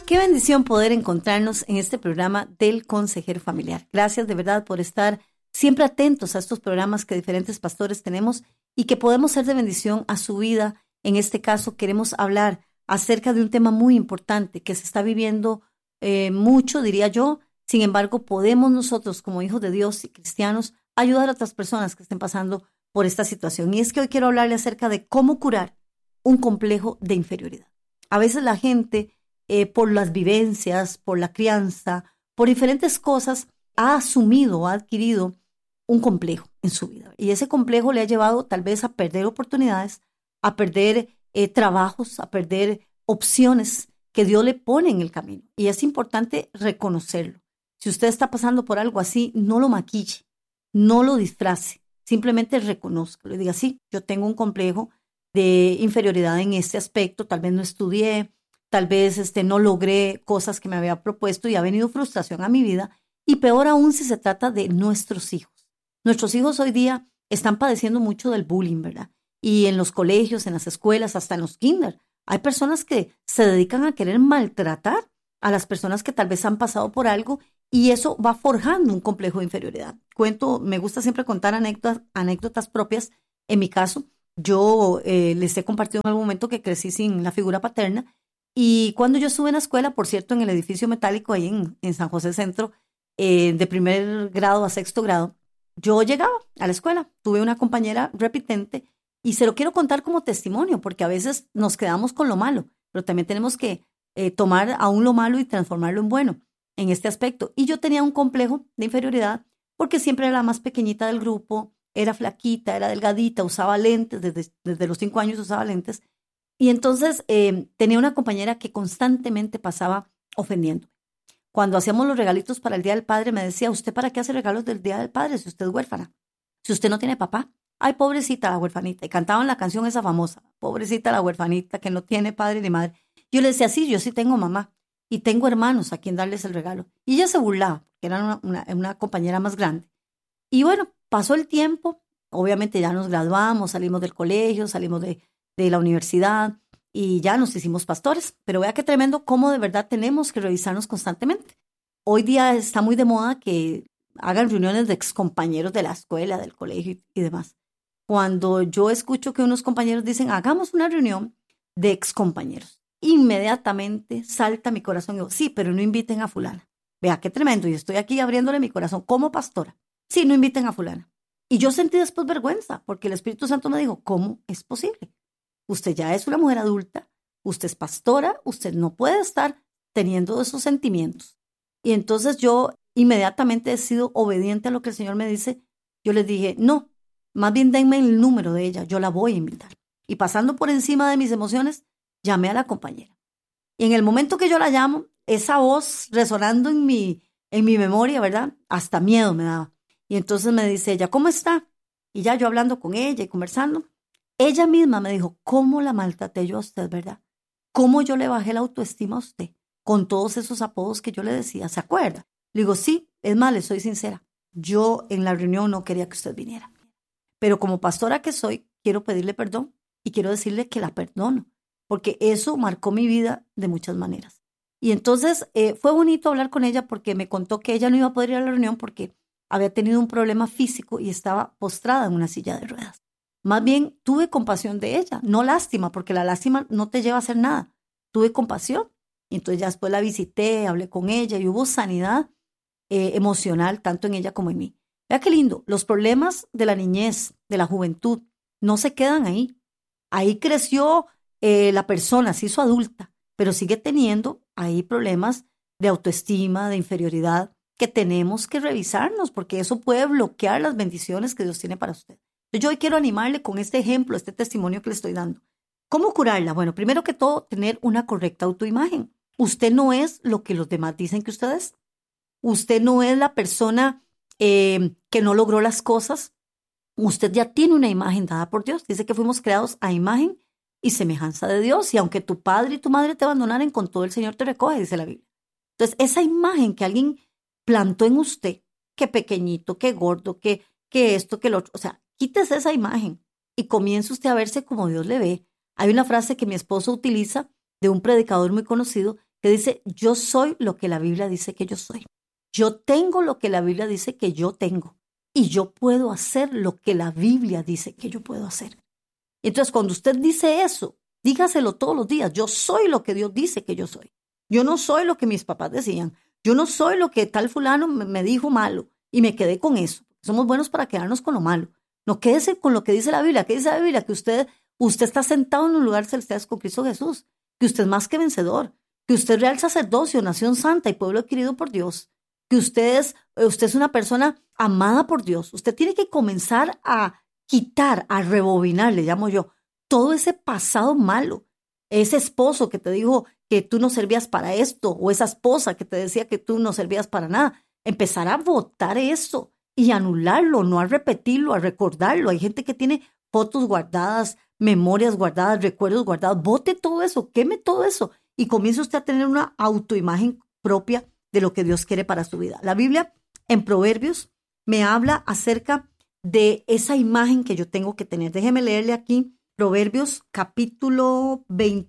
Qué bendición poder encontrarnos en este programa del Consejero Familiar. Gracias de verdad por estar siempre atentos a estos programas que diferentes pastores tenemos y que podemos ser de bendición a su vida. En este caso queremos hablar acerca de un tema muy importante que se está viviendo mucho, diría yo. Sin embargo, podemos nosotros como hijos de Dios y cristianos ayudar a otras personas que estén pasando por esta situación. Y es que hoy quiero hablarle acerca de cómo curar un complejo de inferioridad. A veces la gente, por las vivencias, por la crianza, por diferentes cosas, ha asumido, ha adquirido un complejo en su vida. Y ese complejo le ha llevado tal vez a perder oportunidades, a perder trabajos, a perder opciones que Dios le pone en el camino. Y es importante reconocerlo. Si usted está pasando por algo así, no lo maquille, no lo disfrace, simplemente reconózcalo y diga, sí, yo tengo un complejo de inferioridad en este aspecto, tal vez no estudié, tal vez no logré cosas que me había propuesto y ha venido frustración a mi vida. Y peor aún si se trata de nuestros hijos. Nuestros hijos hoy día están padeciendo mucho del bullying, ¿verdad? Y en los colegios, en las escuelas, hasta en los kinder, hay personas que se dedican a querer maltratar a las personas que tal vez han pasado por algo y eso va forjando un complejo de inferioridad. Me gusta siempre contar anécdotas propias. En mi caso, yo les he compartido en algún momento que crecí sin la figura paterna y cuando yo estuve en la escuela, por cierto, en el edificio metálico ahí en San José Centro, de primer grado a sexto grado, yo llegaba a la escuela, tuve una compañera repitente y se lo quiero contar como testimonio porque a veces nos quedamos con lo malo, pero también tenemos que tomar aún lo malo y transformarlo en bueno en este aspecto. Y yo tenía un complejo de inferioridad porque siempre era la más pequeñita del grupo, era flaquita, era delgadita, usaba lentes, desde los 5 años usaba lentes. Y entonces tenía una compañera que constantemente pasaba ofendiendo. Cuando hacíamos los regalitos para el Día del Padre, me decía, ¿usted para qué hace regalos del Día del Padre si usted es huérfana? Si usted no tiene papá. Ay, pobrecita la huérfanita. Y cantaban la canción esa famosa, pobrecita la huérfanita que no tiene padre ni madre. Yo le decía, sí, yo sí tengo mamá y tengo hermanos a quien darles el regalo. Y ella se burlaba, porque era una compañera más grande. Y bueno, pasó el tiempo, obviamente ya nos graduamos, salimos del colegio, salimos de la universidad y ya nos hicimos pastores. Pero vea qué tremendo cómo de verdad tenemos que revisarnos constantemente. Hoy día está muy de moda que hagan reuniones de excompañeros de la escuela, del colegio y demás. Cuando yo escucho que unos compañeros dicen, hagamos una reunión de excompañeros, inmediatamente salta mi corazón y digo, sí, pero no inviten a fulana. Vea qué tremendo, y estoy aquí abriéndole mi corazón como pastora. Sí, no inviten a fulana. Y yo sentí después vergüenza, porque el Espíritu Santo me dijo, ¿cómo es posible? Usted ya es una mujer adulta, usted es pastora, usted no puede estar teniendo esos sentimientos. Y entonces yo inmediatamente he sido obediente a lo que el Señor me dice. Yo les dije, no, más bien denme el número de ella, yo la voy a invitar. Y pasando por encima de mis emociones, llamé a la compañera. Y en el momento que yo la llamo, esa voz resonando en mi memoria, ¿verdad? Hasta miedo me daba. Y entonces me dice ella, ¿cómo está? Y ya yo hablando con ella y conversando, ella misma me dijo, ¿cómo la maltraté yo a usted, verdad? ¿Cómo yo le bajé la autoestima a usted con todos esos apodos que yo le decía? ¿Se acuerda? Le digo, sí, es más, le soy sincera. Yo en la reunión no quería que usted viniera. Pero como pastora que soy, quiero pedirle perdón y quiero decirle que la perdono, porque eso marcó mi vida de muchas maneras. Y entonces fue bonito hablar con ella porque me contó que ella no iba a poder ir a la reunión porque había tenido un problema físico y estaba postrada en una silla de ruedas. Más bien tuve compasión de ella, no lástima, porque la lástima no te lleva a hacer nada. Tuve compasión y entonces ya después la visité, hablé con ella y hubo sanidad emocional tanto en ella como en mí. Vea qué lindo, los problemas de la niñez, de la juventud, no se quedan ahí. Ahí creció la persona, se hizo adulta, pero sigue teniendo ahí problemas de autoestima, de inferioridad, que tenemos que revisarnos porque eso puede bloquear las bendiciones que Dios tiene para usted. Entonces, yo hoy quiero animarle con este ejemplo, este testimonio que le estoy dando. ¿Cómo curarla? Bueno, primero que todo, tener una correcta autoimagen. Usted no es lo que los demás dicen que usted es. Usted no es la persona que no logró las cosas. Usted ya tiene una imagen dada por Dios. Dice que fuimos creados a imagen y semejanza de Dios. Y aunque tu padre y tu madre te abandonaren, con todo el Señor te recoge, dice la Biblia. Entonces, esa imagen que alguien plantó en usted, que pequeñito, que gordo, que esto, que lo otro, o sea, quítese esa imagen y comience usted a verse como Dios le ve. Hay una frase que mi esposo utiliza de un predicador muy conocido que dice, yo soy lo que la Biblia dice que yo soy. Yo tengo lo que la Biblia dice que yo tengo. Y yo puedo hacer lo que la Biblia dice que yo puedo hacer. Entonces, cuando usted dice eso, dígaselo todos los días. Yo soy lo que Dios dice que yo soy. Yo no soy lo que mis papás decían. Yo no soy lo que tal fulano me dijo malo. Y me quedé con eso. Somos buenos para quedarnos con lo malo. No quédese con lo que dice la Biblia. ¿Qué dice la Biblia? Que usted está sentado en un lugar celestial con Cristo Jesús. Que usted es más que vencedor. Que usted es real sacerdocio, nación santa y pueblo adquirido por Dios. Que usted es una persona amada por Dios. Usted tiene que comenzar a quitar, a rebobinar, le llamo yo, todo ese pasado malo. Ese esposo que te dijo que tú no servías para esto, o esa esposa que te decía que tú no servías para nada. Empezar a votar eso y anularlo, no a repetirlo, a recordarlo. Hay gente que tiene fotos guardadas, memorias guardadas, recuerdos guardados. Vote todo eso, queme todo eso y comience usted a tener una autoimagen propia de lo que Dios quiere para su vida. La Biblia en Proverbios me habla acerca de esa imagen que yo tengo que tener. Déjeme leerle aquí Proverbios capítulo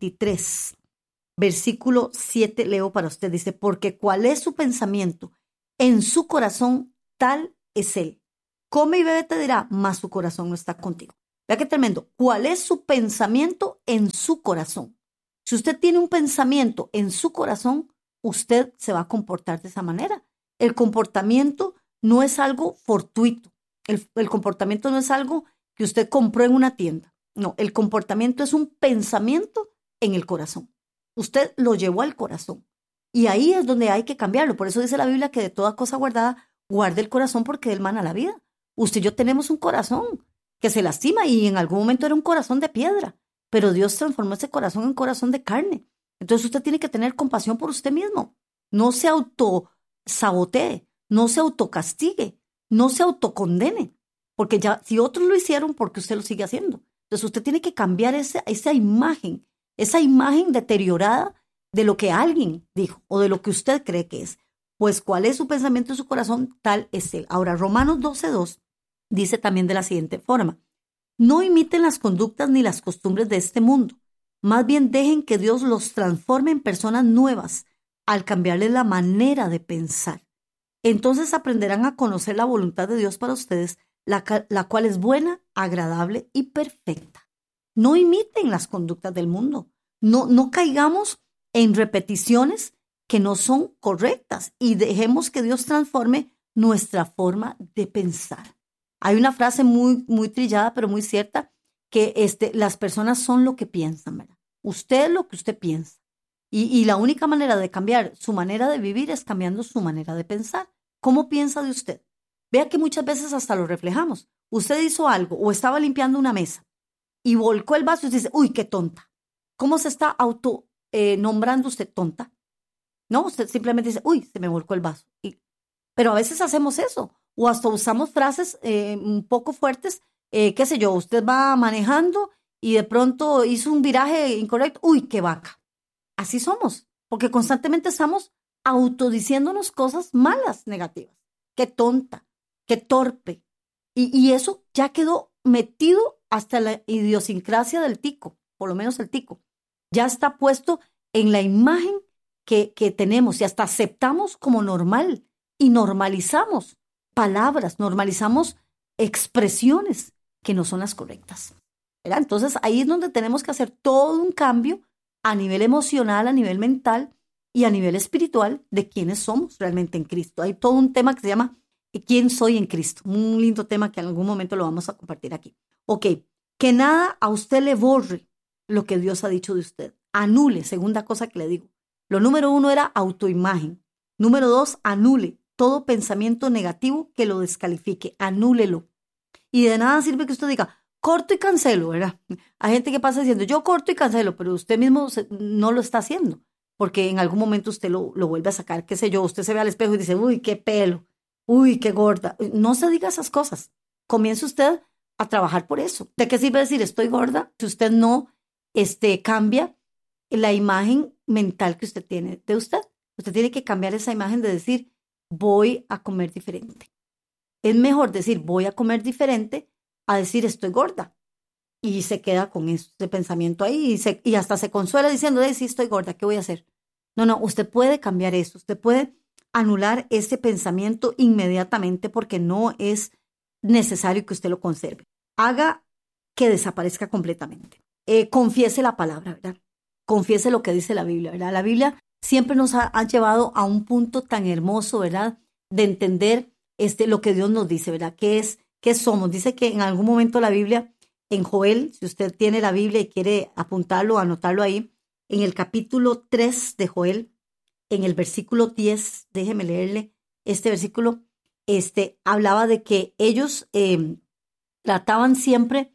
23, versículo 7, leo para usted. Dice, porque cuál es su pensamiento en su corazón, tal es él. Come y bebe te dirá, mas su corazón no está contigo. Vea qué tremendo. ¿Cuál es su pensamiento en su corazón? Si usted tiene un pensamiento en su corazón, usted se va a comportar de esa manera. El comportamiento no es algo fortuito. El comportamiento no es algo que usted compró en una tienda. No, el comportamiento es un pensamiento en el corazón. Usted lo llevó al corazón. Y ahí es donde hay que cambiarlo. Por eso dice la Biblia que de toda cosa guardada, guarde el corazón porque él mana la vida. Usted y yo tenemos un corazón que se lastima y en algún momento era un corazón de piedra. Pero Dios transformó ese corazón en corazón de carne. Entonces usted tiene que tener compasión por usted mismo. No se autosabotee, no se autocastigue, no se autocondene. Porque ya, si otros lo hicieron, ¿por qué usted lo sigue haciendo? Entonces usted tiene que cambiar esa imagen deteriorada de lo que alguien dijo o de lo que usted cree que es. Pues cuál es su pensamiento en su corazón, tal es él. Ahora, Romanos 12:2 dice también de la siguiente forma. No imiten las conductas ni las costumbres de este mundo. Más bien dejen que Dios los transforme en personas nuevas al cambiarles la manera de pensar. Entonces aprenderán a conocer la voluntad de Dios para ustedes, la cual es buena, agradable y perfecta. No imiten las conductas del mundo. No caigamos en repeticiones que no son correctas y dejemos que Dios transforme nuestra forma de pensar. Hay una frase muy, muy trillada, pero muy cierta, que las personas son lo que piensan, ¿verdad? Usted es lo que usted piensa. Y la única manera de cambiar su manera de vivir es cambiando su manera de pensar. ¿Cómo piensa de usted? Vea que muchas veces hasta lo reflejamos. Usted hizo algo o estaba limpiando una mesa y volcó el vaso y dice, uy, qué tonta. ¿Cómo se está nombrando usted tonta? No, usted simplemente dice, uy, se me volcó el vaso. Pero a veces hacemos eso. O hasta usamos frases un poco fuertes, qué sé yo, usted va manejando y de pronto hizo un viraje incorrecto. Uy, qué vaca. Así somos, porque constantemente estamos autodiciéndonos cosas malas, negativas. Qué tonta, qué torpe. Y eso ya quedó metido hasta la idiosincrasia del tico, por lo menos el tico. Ya está puesto en la imagen que tenemos y hasta aceptamos como normal y normalizamos palabras, normalizamos expresiones que no son las correctas. ¿Verdad? Entonces ahí es donde tenemos que hacer todo un cambio a nivel emocional, a nivel mental y a nivel espiritual de quiénes somos realmente en Cristo. Hay todo un tema que se llama ¿quién soy en Cristo? Un lindo tema que en algún momento lo vamos a compartir aquí. Ok, que nada a usted le borre lo que Dios ha dicho de usted. Anule, segunda cosa que le digo. Lo número 1 era autoimagen. Número 2, anule todo pensamiento negativo que lo descalifique. Anúlelo. Y de nada sirve que usted diga, corto y cancelo, ¿verdad? Hay gente que pasa diciendo, yo corto y cancelo, pero usted mismo no lo está haciendo, porque en algún momento usted lo vuelve a sacar, qué sé yo, usted se ve al espejo y dice, uy, qué pelo, uy, qué gorda. No se diga esas cosas. Comience usted a trabajar por eso. ¿De qué sirve decir estoy gorda si usted no cambia la imagen mental que usted tiene de usted? Usted tiene que cambiar esa imagen de decir, voy a comer diferente. Es mejor decir voy a comer diferente a decir estoy gorda. Y se queda con ese pensamiento ahí y hasta se consuela diciendo, sí, estoy gorda, ¿qué voy a hacer? No, usted puede cambiar eso, usted puede anular ese pensamiento inmediatamente porque no es necesario que usted lo conserve. Haga que desaparezca completamente. Confiese la palabra, ¿verdad? Confiese lo que dice la Biblia, ¿verdad? La Biblia siempre nos ha llevado a un punto tan hermoso, ¿verdad? De entender lo que Dios nos dice, ¿verdad? ¿Qué somos? Dice que en algún momento la Biblia, en Joel, si usted tiene la Biblia y quiere apuntarlo, anotarlo ahí, en el capítulo 3 de Joel, en el versículo 10, déjeme leerle este versículo, hablaba de que ellos trataban siempre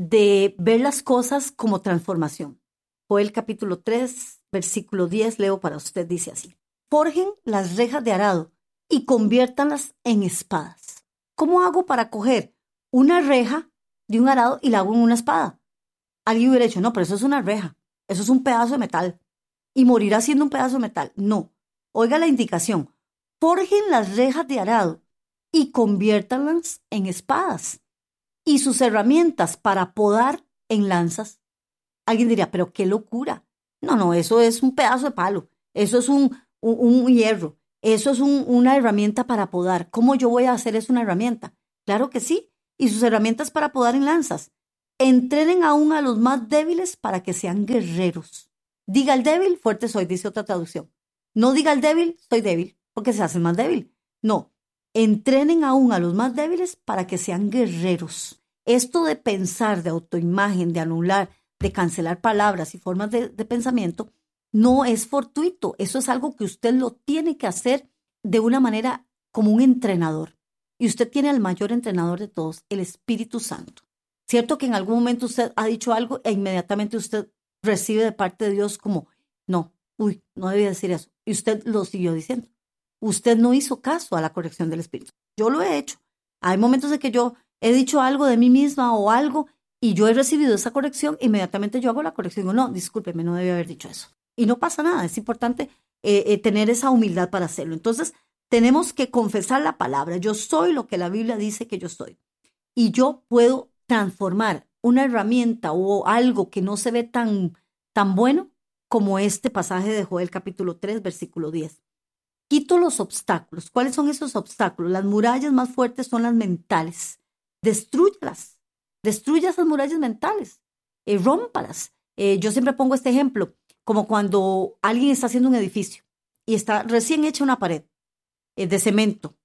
de ver las cosas como transformación. Joel capítulo 3, versículo 10, leo para usted, dice así: forjen las rejas de arado y conviértanlas en espadas. ¿Cómo hago para coger una reja de un arado y la hago en una espada? Alguien hubiera dicho, no, pero eso es una reja, eso es un pedazo de metal y morirá siendo un pedazo de metal. No, oiga la indicación: forjen las rejas de arado y conviértanlas en espadas y sus herramientas para podar en lanzas. Alguien diría, pero qué locura. No, eso es un pedazo de palo, eso es un hierro, eso es una herramienta para podar. ¿Cómo yo voy a hacer eso una herramienta? Claro que sí, y sus herramientas para podar en lanzas. Entrenen aún a los más débiles para que sean guerreros. Diga el débil, fuerte soy, dice otra traducción. No diga el débil, soy débil, porque se hace más débil. No, entrenen aún a los más débiles para que sean guerreros. Esto de pensar, de autoimagen, de anular, de cancelar palabras y formas de pensamiento, no es fortuito. Eso es algo que usted lo tiene que hacer de una manera como un entrenador. Y usted tiene al mayor entrenador de todos, el Espíritu Santo. Cierto que en algún momento usted ha dicho algo e inmediatamente usted recibe de parte de Dios como, no debía decir eso. Y usted lo siguió diciendo. Usted no hizo caso a la corrección del Espíritu. Yo lo he hecho. Hay momentos en que yo he dicho algo de mí misma o algo y yo he recibido esa corrección, inmediatamente yo hago la corrección. Digo, no, discúlpeme, no debía haber dicho eso. Y no pasa nada, es importante tener esa humildad para hacerlo. Entonces, tenemos que confesar la palabra. Yo soy lo que la Biblia dice que yo soy. Y yo puedo transformar una herramienta o algo que no se ve tan bueno como este pasaje de Joel capítulo 3, versículo 10. Quito los obstáculos. ¿Cuáles son esos obstáculos? Las murallas más fuertes son las mentales. Destrúyalas. Destruya esas murallas mentales. Rómpalas. Yo siempre pongo este ejemplo, como cuando alguien está haciendo un edificio y está recién hecha una pared de cemento.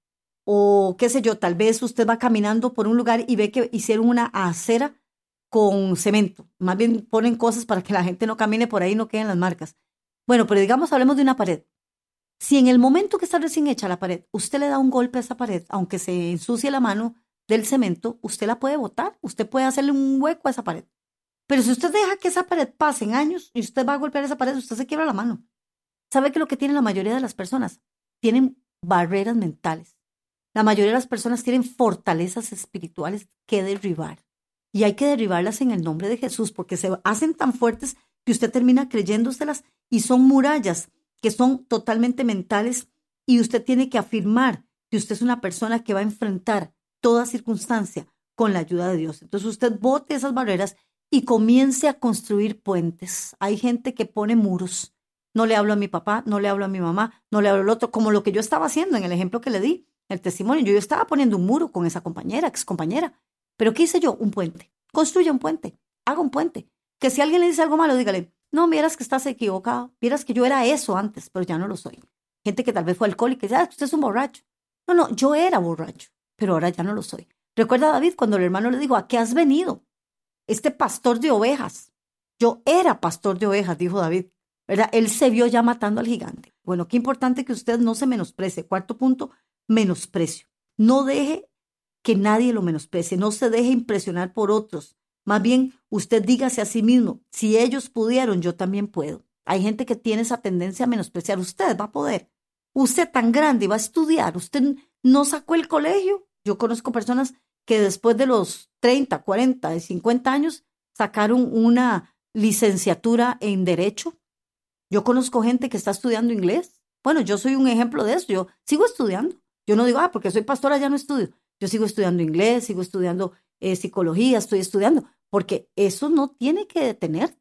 O qué sé yo, tal vez usted va caminando por un lugar y ve que hicieron una acera con cemento. Más bien ponen cosas para que la gente no camine por ahí y no queden las marcas. Bueno, pero digamos, hablemos de una pared. Si en el momento que está recién hecha la pared, usted le da un golpe a esa pared, aunque se ensucie la mano del cemento, usted la puede botar, usted puede hacerle un hueco a esa pared. Pero si usted deja que esa pared pase en años y usted va a golpear esa pared, usted se quiebra la mano. ¿Sabe qué es lo que tiene la mayoría de las personas? Tienen barreras mentales. La mayoría de las personas tienen fortalezas espirituales que derribar. Y hay que derribarlas en el nombre de Jesús porque se hacen tan fuertes que usted termina creyéndoselas y son murallas que son totalmente mentales y usted tiene que afirmar que usted es una persona que va a enfrentar toda circunstancia con la ayuda de Dios. Entonces usted bote esas barreras y comience a construir puentes. Hay gente que pone muros. No le hablo a mi papá, no le hablo a mi mamá, no le hablo al otro, como lo que yo estaba haciendo en el ejemplo que le di, el testimonio. Yo estaba poniendo un muro con esa compañera, ex compañera. Pero ¿qué hice yo? Un puente. Construya un puente. Haga un puente. Que si alguien le dice algo malo, dígale, no, vieras que estás equivocado. Vieras que yo era eso antes, pero ya no lo soy. Gente que tal vez fue alcohólica y dice, usted es un borracho. No, yo era borracho, pero ahora ya no lo soy. Recuerda a David cuando el hermano le dijo, ¿a qué has venido? Este pastor de ovejas. Yo era pastor de ovejas, dijo David. ¿Verdad? Él se vio ya matando al gigante. Bueno, qué importante que usted no se menosprecie. Cuarto punto, menosprecio. No deje que nadie lo menosprecie. No se deje impresionar por otros. Más bien, usted dígase a sí mismo, si ellos pudieron, yo también puedo. Hay gente que tiene esa tendencia a menospreciar. Usted va a poder. Usted tan grande va a estudiar. Usted no sacó el colegio. Yo conozco personas que después de los 30, 40, 50 años sacaron una licenciatura en Derecho. Yo conozco gente que está estudiando inglés. Bueno, yo soy un ejemplo de eso. Yo sigo estudiando. Yo no digo, porque soy pastora ya no estudio. Yo sigo estudiando inglés, sigo estudiando psicología, estoy estudiando, porque eso no tiene que detenerte.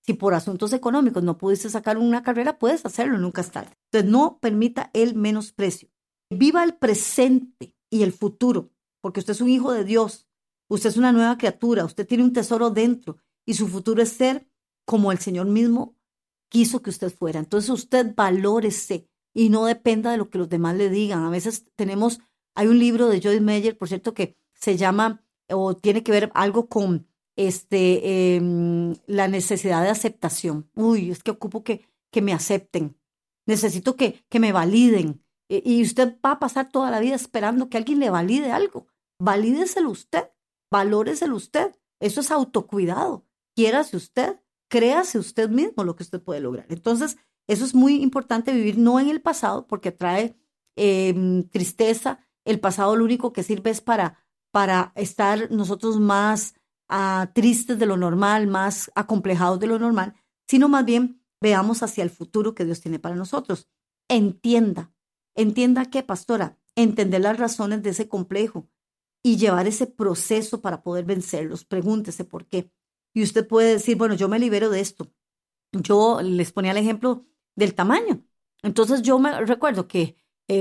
Si por asuntos económicos no pudiste sacar una carrera, puedes hacerlo, nunca es tarde. Entonces, no permita el menosprecio. Viva el presente y el futuro, porque usted es un hijo de Dios. Usted es una nueva criatura. Usted tiene un tesoro dentro y su futuro es ser como el Señor mismo quiso que usted fuera. Entonces, usted valórese y no dependa de lo que los demás le digan. A veces hay un libro de Joyce Meyer, por cierto, que se llama o tiene que ver algo con la necesidad de aceptación. Uy, es que ocupo que me acepten. Necesito que me validen. Y usted va a pasar toda la vida esperando que alguien le valide algo. Valídeselo usted, valóreselo usted. Eso es autocuidado. Quiérase usted, créase usted mismo lo que usted puede lograr. Entonces, eso es muy importante, vivir no en el pasado, porque trae tristeza. El pasado lo único que sirve es para estar nosotros más tristes de lo normal, más acomplejados de lo normal, sino más bien veamos hacia el futuro que Dios tiene para nosotros. Entienda que, pastora, entender las razones de ese complejo y llevar ese proceso para poder vencerlos. Pregúntese por qué. Y usted puede decir, bueno, yo me libero de esto. Yo les ponía el ejemplo del tamaño. Entonces yo me recuerdo que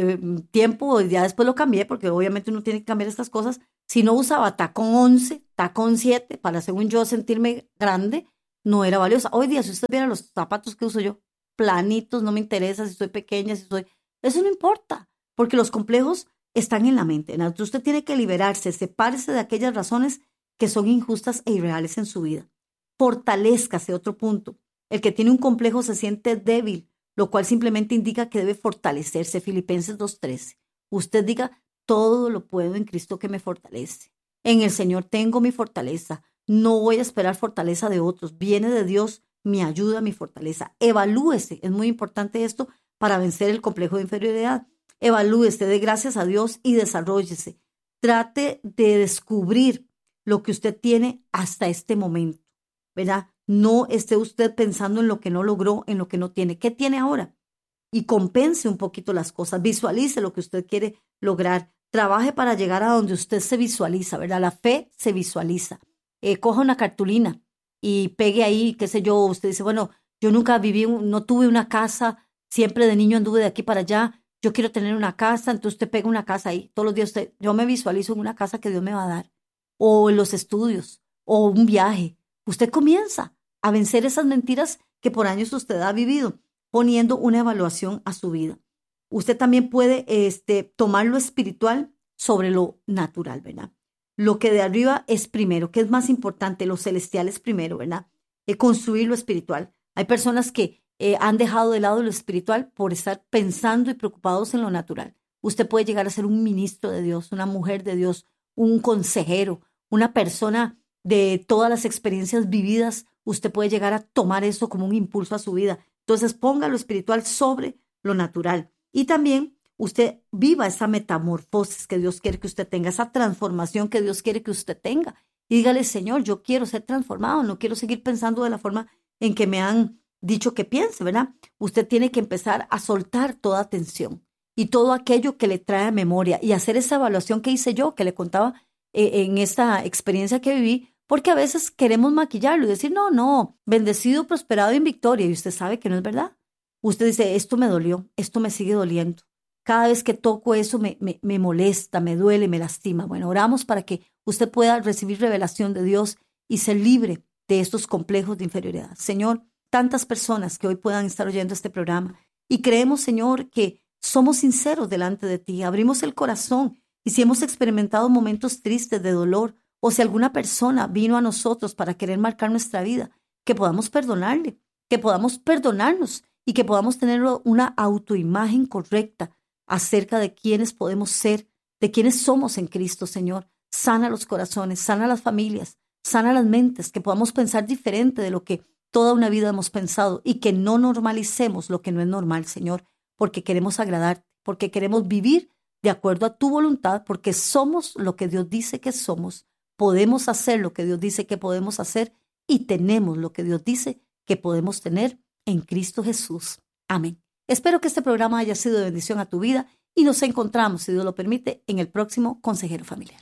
tiempo, ya después lo cambié, porque obviamente uno tiene que cambiar estas cosas. Si no usaba tacón 11, tacón 7, para según yo sentirme grande, no era valiosa. Hoy día, si usted viera los zapatos que uso yo, planitos, no me interesa si soy pequeña, eso no importa, porque los complejos están en la mente. Entonces usted tiene que liberarse, sepárese de aquellas razones que son injustas e irreales en su vida. Fortalézcase, otro punto. El que tiene un complejo se siente débil, lo cual simplemente indica que debe fortalecerse. Filipenses 2:13. Usted diga, todo lo puedo en Cristo que me fortalece. En el Señor tengo mi fortaleza. No voy a esperar fortaleza de otros. Viene de Dios mi ayuda, mi fortaleza. Evalúese. Es muy importante esto para vencer el complejo de inferioridad. Evalúese, dé gracias a Dios y desarróllese. Trate de descubrir lo que usted tiene hasta este momento, ¿verdad? No esté usted pensando en lo que no logró, en lo que no tiene. ¿Qué tiene ahora? Y compense un poquito las cosas. Visualice lo que usted quiere lograr. Trabaje para llegar a donde usted se visualiza, ¿verdad? La fe se visualiza. Coja una cartulina y pegue ahí, qué sé yo. Usted dice, bueno, yo nunca no tuve una casa, siempre de niño anduve de aquí para allá. Yo quiero tener una casa, entonces usted pega una casa ahí. Todos los días yo me visualizo en una casa que Dios me va a dar. O en los estudios, o un viaje. Usted comienza a vencer esas mentiras que por años usted ha vivido, poniendo una evaluación a su vida. Usted también puede tomar lo espiritual sobre lo natural, ¿verdad? Lo que de arriba es primero, que es más importante, lo celestial es primero, ¿verdad? Construir lo espiritual. Hay personas que han dejado de lado lo espiritual por estar pensando y preocupados en lo natural. Usted puede llegar a ser un ministro de Dios, una mujer de Dios, un consejero, una persona de todas las experiencias vividas. Usted puede llegar a tomar eso como un impulso a su vida. Entonces ponga lo espiritual sobre lo natural. Y también usted viva esa metamorfosis que Dios quiere que usted tenga, esa transformación que Dios quiere que usted tenga. Y dígale, Señor, yo quiero ser transformado, no quiero seguir pensando de la forma en que me han dicho que piense, ¿verdad? Usted tiene que empezar a soltar toda tensión y todo aquello que le trae a memoria y hacer esa evaluación que hice yo, que le contaba en esta experiencia que viví, porque a veces queremos maquillarlo y decir, no, bendecido, prosperado y en victoria, y usted sabe que no es verdad. Usted dice, esto me dolió, esto me sigue doliendo. Cada vez que toco eso me molesta, me duele, me lastima. Bueno, oramos para que usted pueda recibir revelación de Dios y ser libre de estos complejos de inferioridad. Señor, tantas personas que hoy puedan estar oyendo este programa y creemos, Señor, que somos sinceros delante de ti, abrimos el corazón y si hemos experimentado momentos tristes de dolor o si alguna persona vino a nosotros para querer marcar nuestra vida, que podamos perdonarle, que podamos perdonarnos y que podamos tener una autoimagen correcta acerca de quiénes podemos ser, de quiénes somos en Cristo, Señor. Sana los corazones, sana las familias, sana las mentes, que podamos pensar diferente de lo que toda una vida hemos pensado y que no normalicemos lo que no es normal, Señor, porque queremos agradarte, porque queremos vivir de acuerdo a tu voluntad, porque somos lo que Dios dice que somos, podemos hacer lo que Dios dice que podemos hacer y tenemos lo que Dios dice que podemos tener en Cristo Jesús. Amén. Espero que este programa haya sido de bendición a tu vida y nos encontramos, si Dios lo permite, en el próximo Consejero Familiar.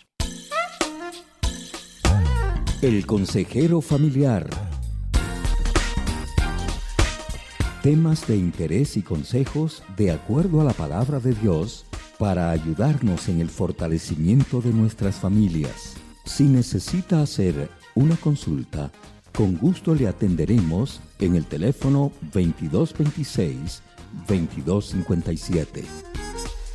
El Consejero Familiar. Temas de interés y consejos de acuerdo a la palabra de Dios para ayudarnos en el fortalecimiento de nuestras familias. Si necesita hacer una consulta, con gusto le atenderemos en el teléfono 2226-2257.